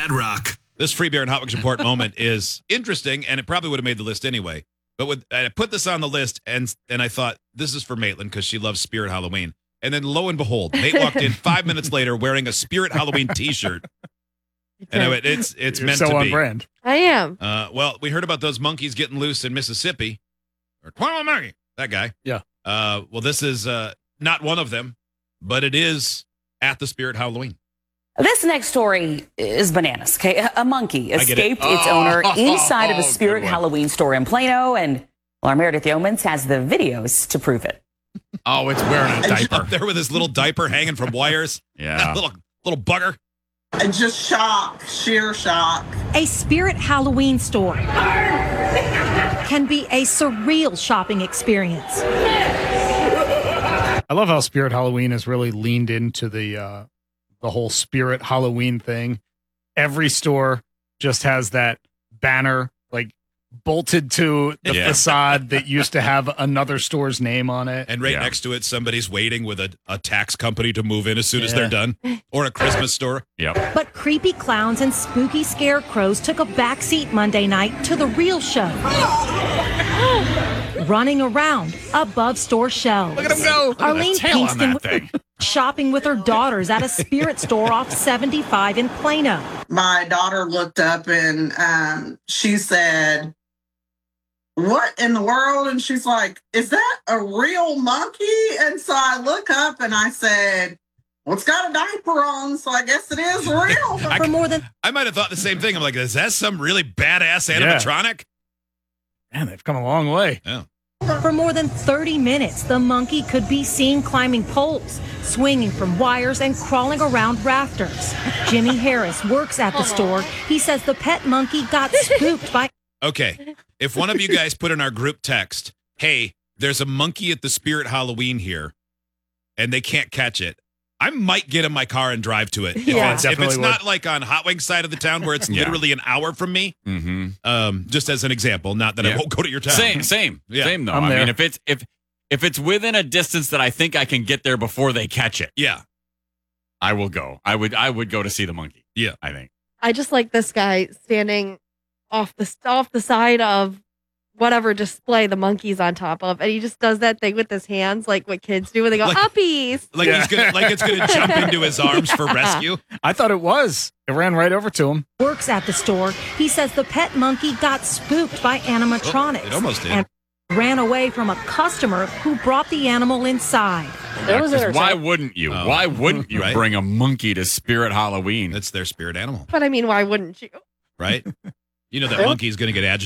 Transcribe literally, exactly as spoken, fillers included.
Mad Rock. This Free Beer and Hot Wings Report moment is interesting, and it probably would have made the list anyway. But with, I put this on the list, and and I thought, this is for Maitland because she loves Spirit Halloween. And then lo and behold, Nate walked in five minutes later wearing a Spirit Halloween T-shirt. And I went, it's it's You're meant so to on be. brand. I am. Uh, well, we heard about those monkeys getting loose in Mississippi. Or Quantum Monkey, that guy. Yeah. Uh, well, this is uh, not one of them, but it is at the Spirit Halloween. This next story is bananas. Okay, a monkey I get it. escaped its Oh, owner inside of a good Spirit one. Halloween store in Plano, and well, our Meredith Yeomans has the videos to prove it. Oh, it's wearing a Up diaper. there with his little diaper hanging from wires. Yeah. That little little bugger. And just shock, sheer shock. A Spirit Halloween store can be a surreal shopping experience. I love how Spirit Halloween has really leaned into the uh, the whole Spirit Halloween thing. Every store just has that banner like bolted to the Yeah. facade that used to have another store's name on it. And right Yeah. next to it, somebody's waiting with a, a tax company to move in as soon as Yeah. they're done. Or a Christmas store. Yep. But creepy clowns and spooky scarecrows took a backseat Monday night to the real show. Running around above store shelves. Look at him go. Look at the Arlene tail on Kingston that thing. shopping with her daughters at a Spirit store off seventy-five in Plano. My daughter looked up and um, she said, "What in the world?" And she's like, "Is that a real monkey?" And so I look up and I said, "Well, it's got a diaper on, so I guess it is real." I, For more than I might have thought the same thing. I'm like, is that some really badass animatronic? Man, they've come a long way. Yeah. For more than thirty minutes, the monkey could be seen climbing poles, swinging from wires, and crawling around rafters. Jimmy Harris works at the store. He says the pet monkey got spooked by Okay. If one of you guys put in our group text, hey, there's a monkey at the Spirit Halloween here, and they can't catch it, I might get in my car and drive to it. If Yeah. it's, if Definitely it's would. not like on Hot Wings side of the town where it's Yeah. literally an hour from me, Mm-hmm. um, just as an example, not that I Yeah. won't go to your town. Same, same, Yeah. same though. I'm I mean, there. if it's if if it's within a distance that I think I can get there before they catch it, Yeah. I will go. I would I would go to see the monkey. Yeah. I think. I just like this guy standing off the off the side of whatever display the monkey's on top of, and he just does that thing with his hands, like what kids do when they go Like- uppies. Like Yeah. he's gonna like it's gonna jump into his arms for rescue. I thought it was. It ran right over to him. works at the store. He says the pet monkey got spooked by animatronics Oh, it almost did. and ran away from a customer who brought the animal inside. It was 'Cause why wouldn't you? Oh. Why wouldn't you Right. bring a monkey to Spirit Halloween? That's their spirit animal, But I mean, why wouldn't you? right? You know that monkey's gonna get agitated.